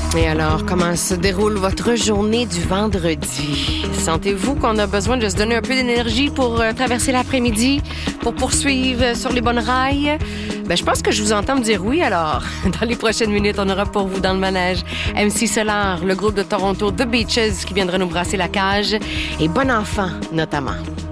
Et alors, comment se déroule votre journée du vendredi? Sentez-vous qu'on a besoin de se donner un peu d'énergie pour traverser l'après-midi, pour poursuivre sur les bonnes rails? Je pense que je vous entends me dire oui, alors. Dans les prochaines minutes, on aura pour vous dans le manège MC Solar, le groupe de Toronto The Beaches qui viendra nous brasser la cage, et Bon Enfant, notamment.